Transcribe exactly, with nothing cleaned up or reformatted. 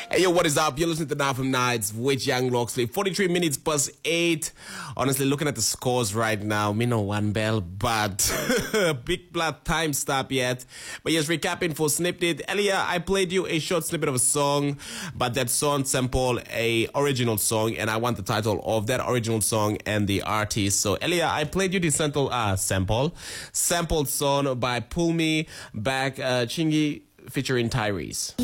Hey, yo, what is up? You're listening to Now From Nights with Young Loxley. forty-three minutes past eight. Honestly, looking at the scores right now, me no one bell, but big blood time stop yet. But yes, recapping for Snipped It. Earlier, I played you a short snippet of a song, but that song sampled a original song, and I want the title of that original song and the artist. So earlier, I played you the sample, uh, sample, sampled song by Pull Me Back, uh, Chingy featuring Tyrese.